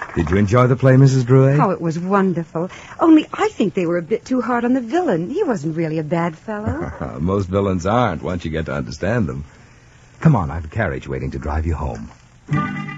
Did you enjoy the play, Mrs. Drouet? Oh, it was wonderful. Only I think they were a bit too hard on the villain. He wasn't really a bad fellow. Most villains aren't, once you get to understand them. Come on, I have a carriage waiting to drive you home.